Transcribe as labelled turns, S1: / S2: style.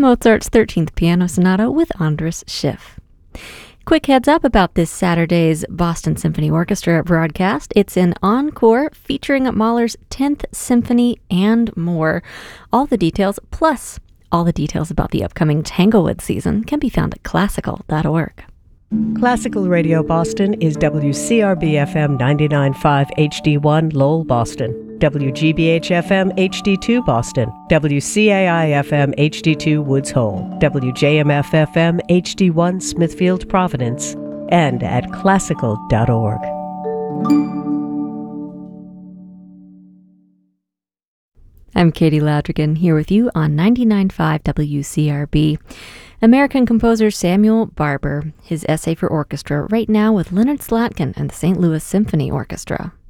S1: Mozart's 13th Piano Sonata with Andras Schiff. Quick heads up about this Saturday's Boston Symphony Orchestra broadcast. It's an encore featuring Mahler's 10th Symphony and more. All the details, plus all the details about the upcoming Tanglewood season, can be found at classical.org.
S2: Classical Radio Boston is WCRB-FM 99.5 HD1 Lowell, Boston, WGBH-FM HD2 Boston, WCAI-FM HD2 Woods Hole, WJMF-FM HD1 Smithfield, Providence, and at classical.org.
S1: I'm Katie Ladrigan here with you on 99.5 WCRB. American composer Samuel Barber, his essay for orchestra right now with Leonard Slatkin and the St. Louis Symphony Orchestra.